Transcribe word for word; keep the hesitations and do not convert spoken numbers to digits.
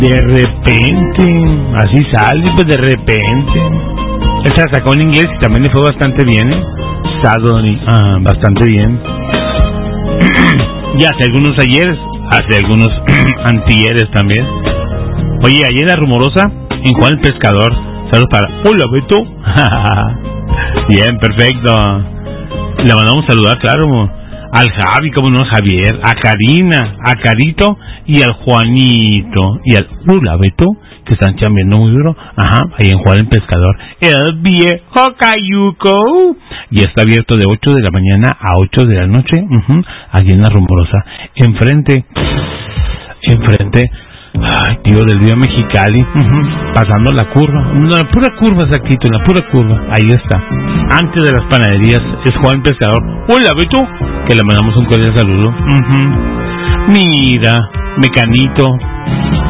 De repente, así sale, pues de repente. Él se sacó en inglés y también le fue bastante bien, ¿eh? Sadoni, ah, bastante bien. Y hace algunos ayeres, hace algunos antieres también. Oye, ayer la rumorosa en Juan el Pescador. Saludos para... Hola, Beto. Bien, perfecto. Le mandamos a saludar, claro, al Javi, como no, Javier, a Karina, a Carito y al Juanito. Y al... Hola, Beto, que están chambeando muy duro. Ajá, ahí en Juan el Pescador. El viejo Cayuco. Y está abierto de ocho de la mañana a ocho de la noche. Uh-huh, aquí en la rumorosa. Enfrente, enfrente... Ay, tío, del Río Mexicali, uh-huh, pasando la curva, no, la pura curva, Saquito, la pura curva, ahí está. Antes de las panaderías es Juan Pescador. Hola, Beto, que le mandamos un cordial saludo. Uh-huh. Mira, Mecanito,